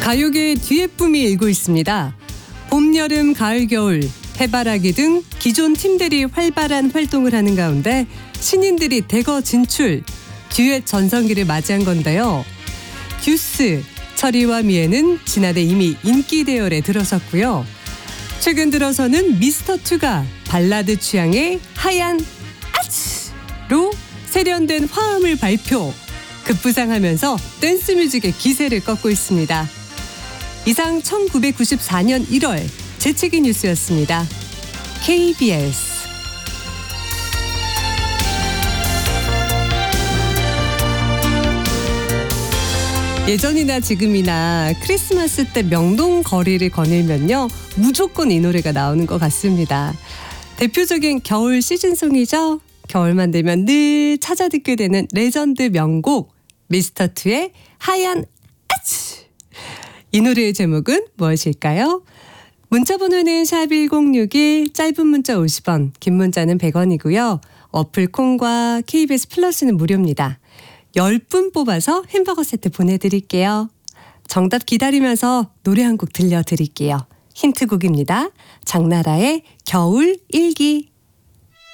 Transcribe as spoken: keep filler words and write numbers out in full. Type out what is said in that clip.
가요계의 뒤예쁨이 일고 있습니다. 봄, 여름, 가을, 겨울, 해바라기 등 기존 팀들이 활발한 활동을 하는 가운데 신인들이 대거 진출, 듀엣 전성기를 맞이한 건데요. 듀스, 철이와 미애는 지난해 이미 인기 대열에 들어섰고요. 최근 들어서는 미스터투가 발라드 취향의 하얀 아츠로 세련된 화음을 발표, 급부상하면서 댄스뮤직의 기세를 꺾고 있습니다. 이상 천구백구십사 년 일월 재채기 뉴스였습니다. 케이비에스 예전이나 지금이나 크리스마스 때 명동 거리를 거닐면요, 무조건 이 노래가 나오는 것 같습니다. 대표적인 겨울 시즌송이죠. 겨울만 되면 늘 찾아 듣게 되는 레전드 명곡 미스터투의 하얀 아츠. 이 노래의 제목은 무엇일까요? 문자번호는 샵 일공육일, 짧은 문자 오십 원, 긴 문자는 백 원이고요. 어플 콩과 케이비에스 플러스는 무료입니다. 열 분 뽑아서 햄버거 세트 보내드릴게요. 정답 기다리면서 노래 한 곡 들려드릴게요. 힌트곡입니다. 장나라의 겨울 일기.